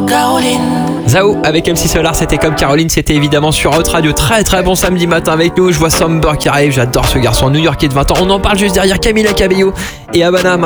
Zao avec MC Solar, c'était comme Caroline, c'était évidemment sur Hot Radio. Très très bon samedi matin avec nous. Je vois Somber qui arrive, j'adore ce garçon new-yorkais de 20 ans. On en parle juste derrière Camila Cabello et Havana.